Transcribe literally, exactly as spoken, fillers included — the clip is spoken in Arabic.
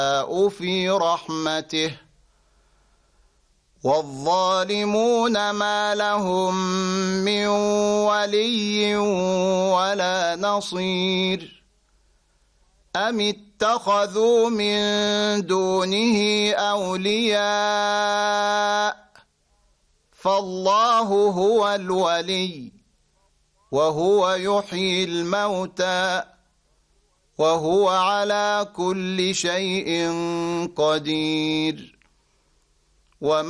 في رحمته والظالمون ما لهم من ولي ولا نصير أم اتخذوا من دونه أولياء فالله هو الولي وهو يحيي الموتى وهو على كل شيء قدير. وما